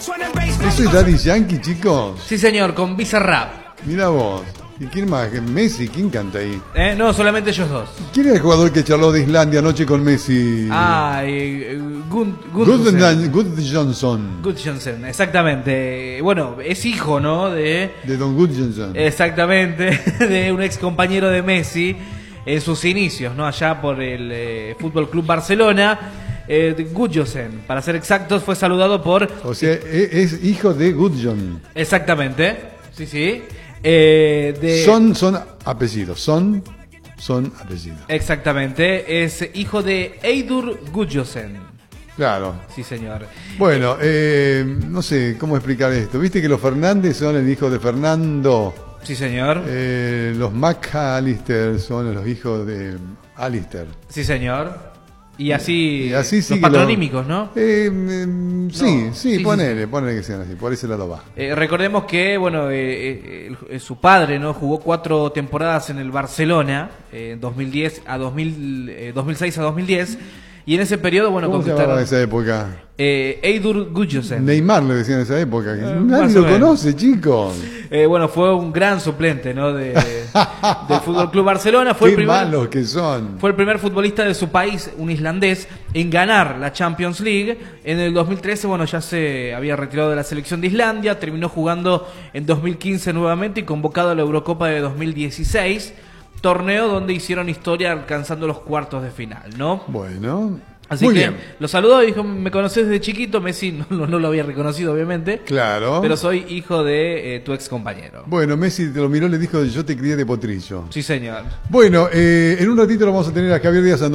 ¿Eso es Daddy Yankee, chicos? Sí, señor, con Bizarrap. Mira vos. ¿Y quién más? ¿Messi? ¿Quién canta ahí? No, solamente ellos dos. ¿Quién era el jugador que charló de Islandia anoche con Messi? Gudjohnsen. Gudjohnsen, exactamente. Bueno, es hijo, ¿no? De Don Gudjohnsen. Exactamente, de un ex compañero de Messi en sus inicios, ¿no? Allá por el Fútbol Club Barcelona. Gudjohnsen, para ser exactos, fue saludado por... O sea, es hijo de Gudjon. Exactamente, sí. Son apellidos, son apellidos. Exactamente, es hijo de Eidur Gudjohnsen. Claro. Sí, señor. Bueno, no sé cómo explicar esto. Viste que los Fernández son el hijo de Fernando. Sí, señor. Los McAllister son los hijos de Alistair. Sí, señor. Y así sí los patronímicos, ¿no? Sí, ponele que sean así, por ese lado va. Recordemos que, bueno, su padre, ¿no? Jugó 4 temporadas en el Barcelona, 2006 a 2010, y en ese periodo, bueno, ¿Cómo se llamaba en esa época? Eidur Gudjohnsen. Neymar le decían en esa época, que nadie lo conoce, chicos. Bueno, fue un gran suplente, ¿no? del Fútbol Club Barcelona. Qué malos que son. Fue el primer futbolista de su país, un islandés, en ganar la Champions League. En el 2013, bueno, ya se había retirado de la selección de Islandia, terminó jugando en 2015 nuevamente y convocado a la Eurocopa de 2016, torneo donde hicieron historia alcanzando los cuartos de final, ¿no? Bueno, así muy que bien. lo saludó y dijo: me conocés desde chiquito. Messi no lo había reconocido, obviamente. Claro. Pero soy hijo de tu ex compañero. Bueno, Messi te lo miró y le dijo: yo te crié de potrillo. Sí, señor. Bueno, en un ratito lo vamos a tener a Javier Díaz